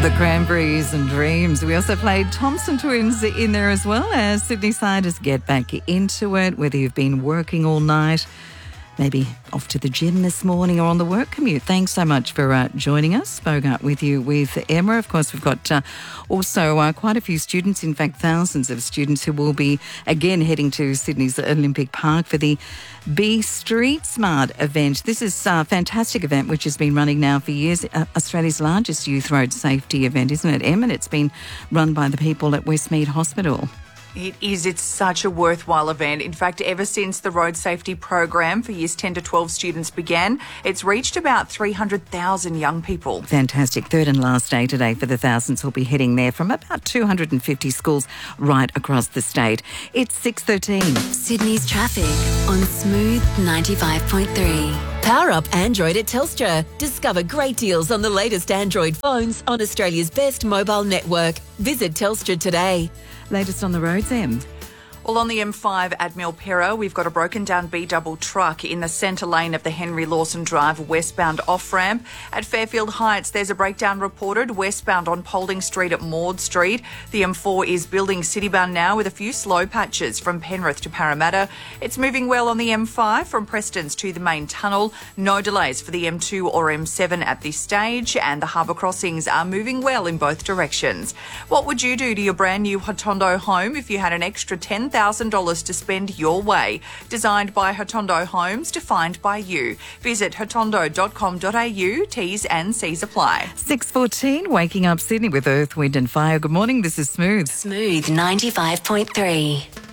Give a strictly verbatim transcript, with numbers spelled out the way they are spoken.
The Cranberries and Dreams. We also played Thompson Twins in there as well as Sydney Siders get back into it, whether you've been working all night, maybe off to the gym this morning or on the work commute. Thanks so much for uh, joining us. Spoke up with you with Emma. Of course, we've got uh, also uh, quite a few students, in fact, thousands of students who will be again heading to Sydney's Olympic Park for the Be Street Smart event. This is a fantastic event which has been running now for years. Uh, Australia's largest youth road safety event, isn't it, Em? And it's been run by the people at Westmead Hospital. It is. It's such a worthwhile event. In fact, ever since the road safety program for years ten to twelve students began, it's reached about three hundred thousand young people. Fantastic. Third and last day today for the thousands who'll be heading there from about two hundred fifty schools right across the state. It's six thirteen. Sydney's traffic on Smooth ninety-five point three. Power up Android at Telstra. Discover great deals on the latest Android phones on Australia's best mobile network. Visit Telstra today. Latest on the roads, Em. Well, on the M five at Milperra, we've got a broken down B-double truck in the centre lane of the Henry Lawson Drive westbound off-ramp. At Fairfield Heights, there's a breakdown reported westbound on Paulding Street at Maud Street. The M four is building citybound now with a few slow patches from Penrith to Parramatta. It's moving well on the M five from Prestons to the main tunnel. No delays for the M two or M seven at this stage, and the harbour crossings are moving well in both directions. What would you do to your brand new Hotondo home if you had an extra ten thousand dollars to spend your way? Designed by Hotondo Homes, defined by you. Visit hotondo dot com dot a u. T's and C's apply. six fourteen, waking up Sydney with Earth, Wind and Fire. Good morning, this is Smooth. Smooth ninety-five point three.